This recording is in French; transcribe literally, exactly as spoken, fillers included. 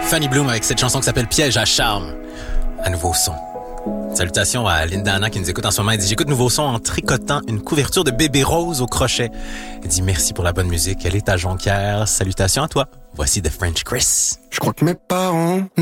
Fanny Bloom avec cette chanson qui s'appelle Piège à charme. À Nouveau Son. Salutations à Linda Anna qui nous écoute en ce moment. Elle dit « J'écoute Nouveau Son en tricotant une couverture de bébé rose au crochet. » Elle dit « Merci pour la bonne musique. Elle est à Jonquière. Salutations à toi. Voici The French Chris. » Je crois que mes parents